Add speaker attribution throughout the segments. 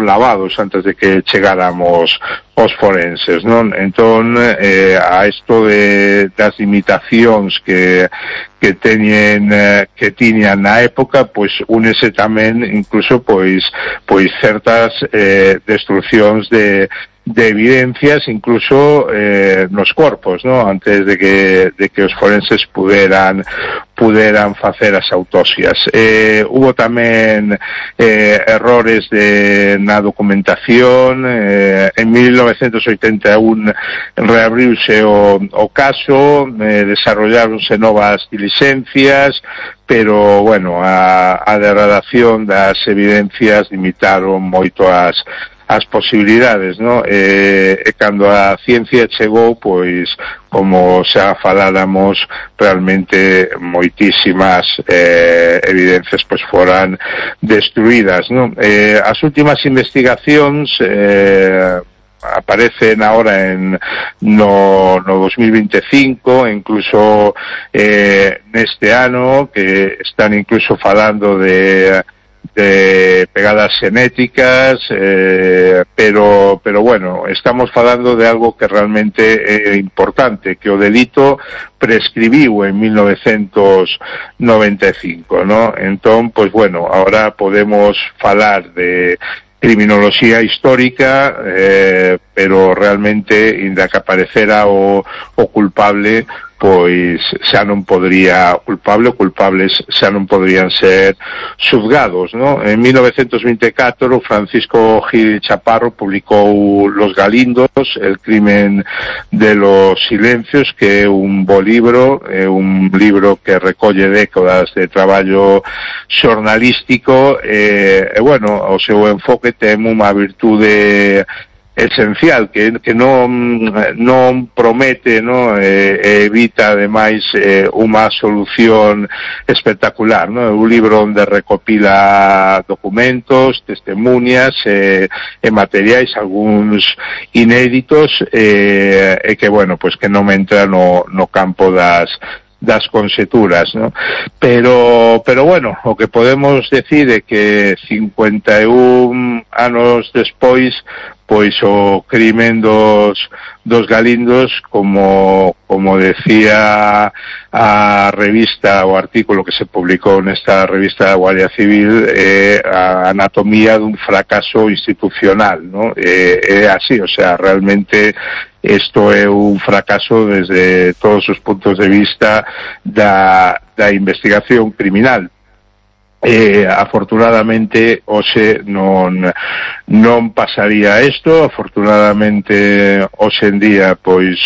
Speaker 1: foron lavados antes de que chegáramos os forenses, non? Entón, a isto das limitacións que tiñan na época, pois únese tamén incluso pois certas destruccións de evidencias, incluso nos corpos, ¿no? Antes de que os forenses puderan facer as autopsias. Hubo tamén errores na documentación. En 1981 reabriuse o caso, desarrolláronse novas diligencias, pero, bueno, a degradación das evidencias limitaron moito as posibilidades, ¿no? E cando a ciencia chegou, pois, como xa faláramos, realmente moitísimas evidencias pois foran destruídas, ¿no? As últimas investigacións aparecen ahora no 2025, incluso neste ano, que están incluso falando de pegadas xenéticas, pero bueno, estamos falando de algo que realmente é importante, que o delito prescribiu en 1995, ¿no? Entón, pois bueno, ahora podemos falar de criminoloxía histórica, pero realmente, inda que aparecera o culpable, pois xa non podría culpables xa non podrían ser xuzgados, ¿no? En 1924 Francisco Gil Chaparro publicou Los Galindos, el crimen de los silencios, que é un bo libro, un libro que recolle décadas de traballo xornalístico, e bueno, o seu enfoque ten unha virtude esencial, que non promete, no, evita ademais unha solución espectacular, no? É un libro onde recopila documentos, testemunias e materiais, algúns inéditos, e que, bueno, pois que non entra no campo das conxeturas, ¿no? Pero bueno, o que podemos decir é que 51 anos despois, pois o crimen dos Galindos, como decía a revista, o artículo que se publicou nesta revista da Guardia Civil, é a anatomía dun fracaso institucional, ¿no? É así, o sea, realmente isto é un fracaso desde todos os puntos de vista da investigación criminal. Afortunadamente hoxe non pasaría isto. Afortunadamente hoxe en día pois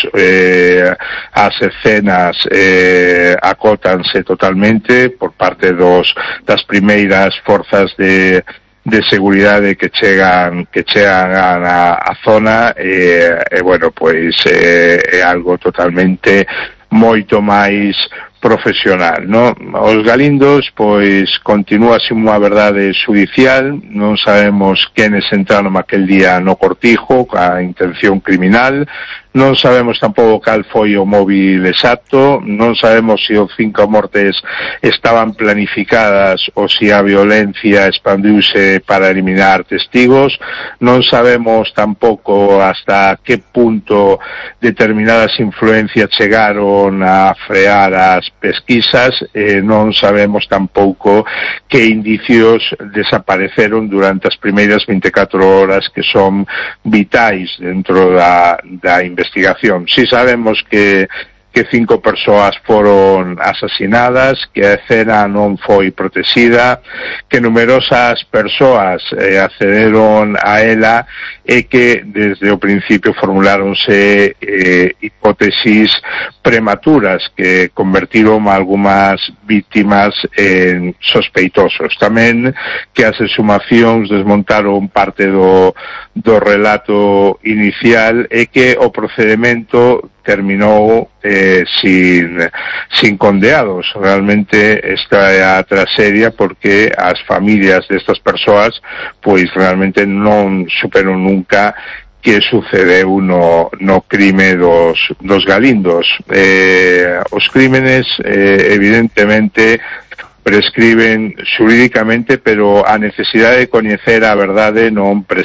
Speaker 1: as escenas acótanse totalmente por parte das primeiras forzas de seguridade que chegan a zona, e bueno, pois é algo totalmente moito máis profesional, ¿no? Os Galindos, pois, continúa sin unha verdade judicial, non sabemos quenes entraron aquel día no cortijo, ca intención criminal, non sabemos tampouco cal foi o móvil exacto, non sabemos se os 5 mortes estaban planificadas ou se a violencia expandiuse para eliminar testigos, non sabemos tampouco hasta que punto determinadas influencias chegaron a frear as pesquisas, non sabemos tampouco que indicios desapareceron durante as primeiras 24 horas que son vitais dentro da investigación. Si sabemos que 5 persoas foron asasinadas, que a escena non foi protexida, que numerosas persoas accederon a ela, e que desde o principio formuláronse hipótesis prematuras que convertiron a algunhas víctimas en sospeitosos. Tamén que as exhumacións desmontaron parte do relato inicial, e que o procedimento terminou sin condeados. Realmente esta é a tragedia, porque as familias destas persoas pois realmente non superon nunca que sucedeu no crime dos Galindos. Os crímenes evidentemente prescriben xurídicamente, pero a necesidade de coñecer a verdade non prescribe